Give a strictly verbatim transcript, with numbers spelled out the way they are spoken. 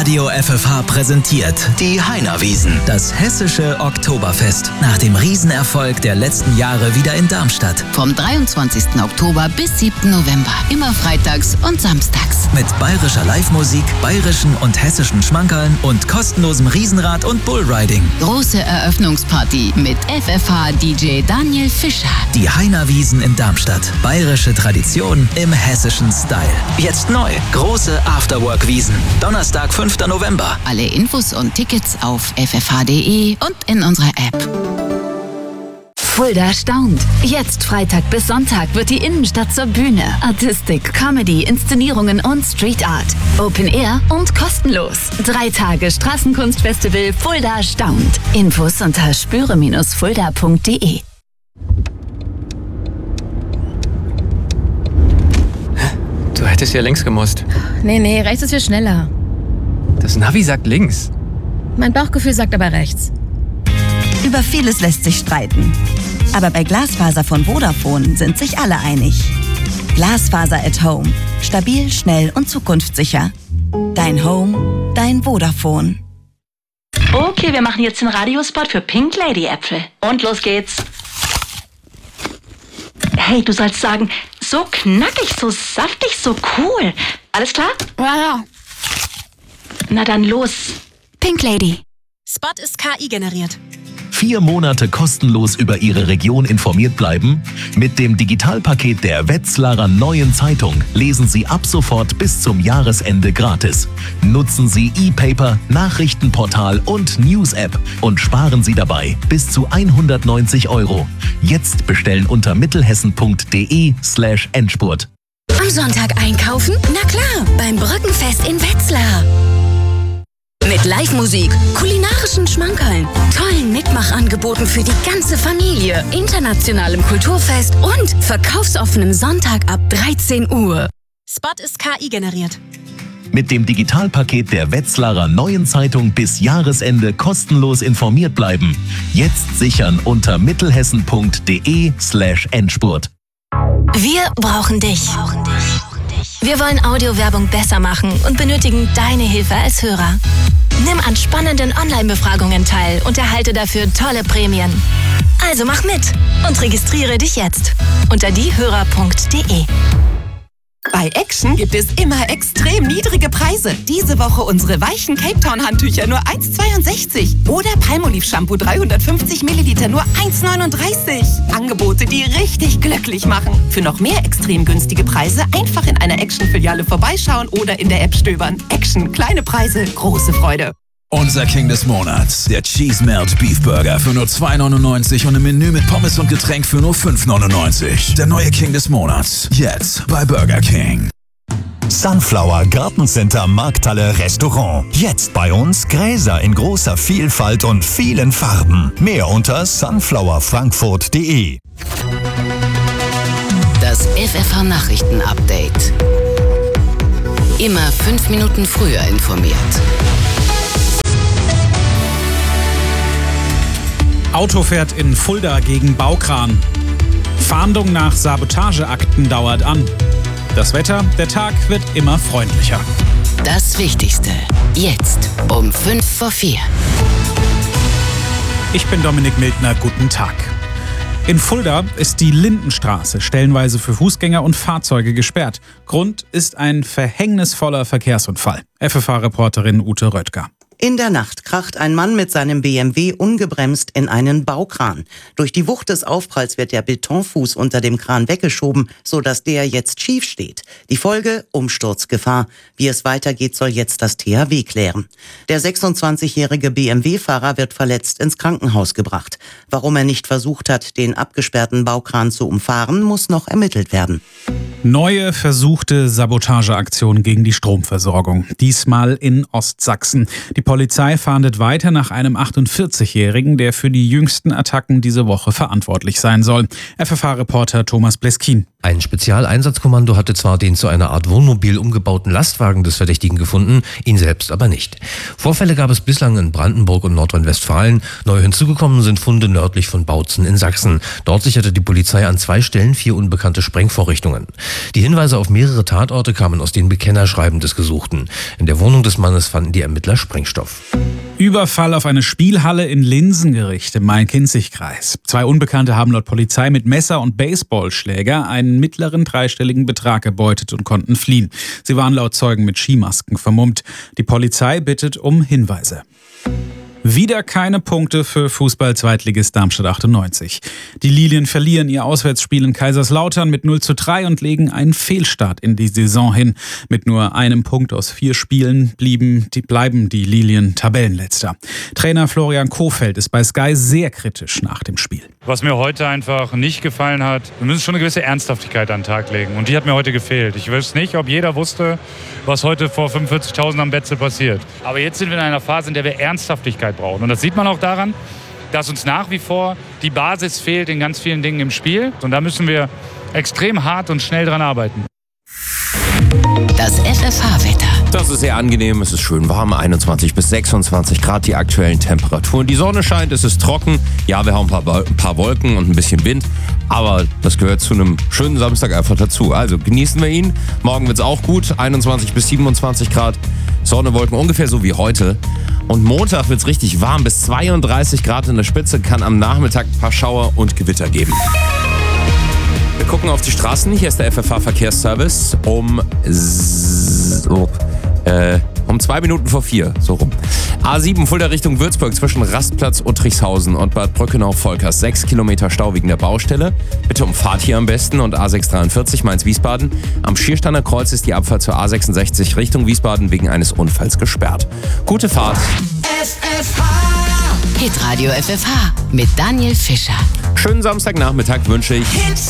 Radio F F H präsentiert die Heinerwiesen, das hessische Oktoberfest. Nach dem Riesenerfolg der letzten Jahre wieder in Darmstadt. Vom dreiundzwanzigsten Oktober bis siebten November. Immer freitags und samstags. Mit bayerischer Live-Musik, bayerischen und hessischen Schmankerln und kostenlosem Riesenrad und Bullriding. Große Eröffnungsparty mit F F H-D J Daniel Fischer. Die Heinerwiesen in Darmstadt. Bayerische Tradition im hessischen Style. Jetzt neu. Große Afterwork-Wiesen. Donnerstag, fünften November. Alle Infos und Tickets auf f f h punkt d e und in unserer App. Fulda staunt. Jetzt Freitag bis Sonntag wird die Innenstadt zur Bühne. Artistik, Comedy, Inszenierungen und Street Art. Open Air und kostenlos. Drei Tage Straßenkunstfestival Fulda staunt. Infos unter spüre fulda punkt d e. Du hättest ja links gemusst. Nee, nee, rechts ist viel schneller. Das Navi sagt links. Mein Bauchgefühl sagt aber rechts. Über vieles lässt sich streiten. Aber bei Glasfaser von Vodafone sind sich alle einig. Glasfaser at Home. Stabil, schnell und zukunftssicher. Dein Home, dein Vodafone. Okay, wir machen jetzt den Radiospot für Pink Lady Äpfel. Und los geht's. Hey, du sollst sagen, so knackig, so saftig, so cool. Alles klar? Ja, ja. Na dann los. Pink Lady. Spot ist K I generiert. Vier Monate kostenlos über Ihre Region informiert bleiben? Mit dem Digitalpaket der Wetzlarer Neuen Zeitung lesen Sie ab sofort bis zum Jahresende gratis. Nutzen Sie E-Paper, Nachrichtenportal und News-App und sparen Sie dabei bis zu hundertneunzig Euro. Jetzt bestellen unter mittelhessen punkt d e slash Endspurt. Am Sonntag einkaufen? Na klar, beim Brückenfest in Wetzlar. Mit Live-Musik, kulinarischen Schmankerln, tollen Mitmachangeboten für die ganze Familie, internationalem Kulturfest und verkaufsoffenem Sonntag ab dreizehn Uhr. Spot ist K I generiert. Mit dem Digitalpaket der Wetzlarer Neuen Zeitung bis Jahresende kostenlos informiert bleiben. Jetzt sichern unter mittelhessen punkt d e slash Endspurt. Wir brauchen dich. Wir wollen Audiowerbung besser machen und benötigen deine Hilfe als Hörer. Nimm an spannenden Online-Befragungen teil und erhalte dafür tolle Prämien. Also mach mit und registriere dich jetzt unter diehörer punkt d e. Bei Action gibt es immer extrem niedrige Preise. Diese Woche unsere weichen Cape Town Handtücher nur eins Komma zweiundsechzig oder Palmolive Shampoo dreihundertfünfzig Milliliter nur eins Komma neununddreißig. Angebote, die richtig glücklich machen. Für noch mehr extrem günstige Preise einfach in einer Action-Filiale vorbeischauen oder in der App stöbern. Action, kleine Preise, große Freude. Unser King des Monats, der Cheese Melt Beef Burger für nur zwei neunundneunzig und ein Menü mit Pommes und Getränk für nur fünf neunundneunzig. Der neue King des Monats, jetzt bei Burger King. Sunflower Gartencenter Markthalle Restaurant. Jetzt bei uns Gräser in großer Vielfalt und vielen Farben. Mehr unter sunflower frankfurt punkt d e. Das F F H Nachrichten-Update. Immer fünf Minuten früher informiert. Auto fährt in Fulda gegen Baukran. Fahndung nach Sabotageakten dauert an. Das Wetter, der Tag wird immer freundlicher. Das Wichtigste, jetzt um fünf vor vier. Ich bin Dominik Mildner, guten Tag. In Fulda ist die Lindenstraße stellenweise für Fußgänger und Fahrzeuge gesperrt. Grund ist ein verhängnisvoller Verkehrsunfall. F F H-Reporterin Ute Röttger. In der Nacht kracht ein Mann mit seinem B M W ungebremst in einen Baukran. Durch die Wucht des Aufpralls wird der Betonfuß unter dem Kran weggeschoben, sodass der jetzt schief steht. Die Folge? Umsturzgefahr. Wie es weitergeht, soll jetzt das T H W klären. Der sechsundzwanzigjährige B M W-Fahrer wird verletzt ins Krankenhaus gebracht. Warum er nicht versucht hat, den abgesperrten Baukran zu umfahren, muss noch ermittelt werden. Neue versuchte Sabotageaktion gegen die Stromversorgung. Diesmal in Ostsachsen. Die Polizei fahndet weiter nach einem achtundvierzigjährigen, der für die jüngsten Attacken diese Woche verantwortlich sein soll. F F H-Reporter Thomas Bleskin. Ein Spezialeinsatzkommando hatte zwar den zu einer Art Wohnmobil umgebauten Lastwagen des Verdächtigen gefunden, ihn selbst aber nicht. Vorfälle gab es bislang in Brandenburg und Nordrhein-Westfalen. Neu hinzugekommen sind Funde nördlich von Bautzen in Sachsen. Dort sicherte die Polizei an zwei Stellen vier unbekannte Sprengvorrichtungen. Die Hinweise auf mehrere Tatorte kamen aus den Bekennerschreiben des Gesuchten. In der Wohnung des Mannes fanden die Ermittler Sprengstoff. Überfall auf eine Spielhalle in Linsengericht im Main-Kinzig-Kreis. Zwei Unbekannte haben laut Polizei mit Messer und Baseballschläger einen mittleren dreistelligen Betrag erbeutet und konnten fliehen. Sie waren laut Zeugen mit Skimasken vermummt. Die Polizei bittet um Hinweise. Wieder keine Punkte für Fußball-Zweitligist Darmstadt achtundneunzig. Die Lilien verlieren ihr Auswärtsspiel in Kaiserslautern mit null zu drei und legen einen Fehlstart in die Saison hin. Mit nur einem Punkt aus vier Spielen blieben die, bleiben die Lilien Tabellenletzter. Trainer Florian Kohfeldt ist bei Sky sehr kritisch nach dem Spiel. Was mir heute einfach nicht gefallen hat, wir müssen schon eine gewisse Ernsthaftigkeit an den Tag legen. Und die hat mir heute gefehlt. Ich weiß nicht, ob jeder wusste, was heute vor fünfundvierzigtausend am Betze passiert. Aber jetzt sind wir in einer Phase, in der wir Ernsthaftigkeit brauchen. Und das sieht man auch daran, dass uns nach wie vor die Basis fehlt in ganz vielen Dingen im Spiel. Und da müssen wir extrem hart und schnell dran arbeiten. Das F F H-Wetter. Das ist sehr angenehm, es ist schön warm, einundzwanzig bis sechsundzwanzig Grad die aktuellen Temperaturen. Die Sonne scheint, es ist trocken. Ja, wir haben ein paar, ein paar Wolken und ein bisschen Wind, aber das gehört zu einem schönen Samstag einfach dazu. Also genießen wir ihn. Morgen wird es auch gut, einundzwanzig bis siebenundzwanzig Grad. Sonne, Wolken, ungefähr so wie heute. Und Montag wird es richtig warm, bis zweiunddreißig Grad in der Spitze, kann am Nachmittag ein paar Schauer und Gewitter geben. Wir gucken auf die Straßen. Hier ist der F F H-Verkehrsservice um, so, äh, um zwei Minuten vor vier, so rum. A sieben Fulda Richtung Würzburg zwischen Rastplatz Uttrichshausen und Bad Brückenau-Volkers. Sechs Kilometer Stau wegen der Baustelle. Bitte umfahrt hier am besten. Und A sechs dreiundvierzig Mainz-Wiesbaden. Am Schiersteiner Kreuz ist die Abfahrt zur A sechsundsechzig Richtung Wiesbaden wegen eines Unfalls gesperrt. Gute Fahrt. F F H. Hitradio F F H mit Daniel Fischer. Schönen Samstagnachmittag wünsche ich. Hits